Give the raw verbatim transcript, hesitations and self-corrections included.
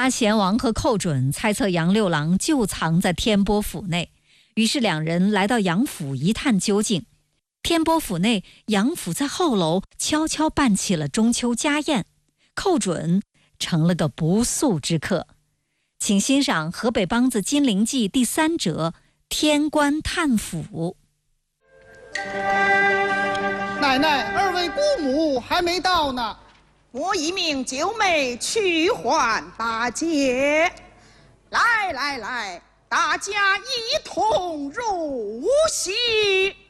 八贤王和寇准猜测杨六郎就藏在天波府内，于是两人来到杨府一探究竟。天波府内，杨府在后楼悄悄办起了中秋家宴，寇准成了个不速之客。请欣赏河北梆子《金陵记》第三折《天官探府》。 奶奶，二位姑母还没到呢。 我已命九妹去唤大姐。来来来，大家一同入席。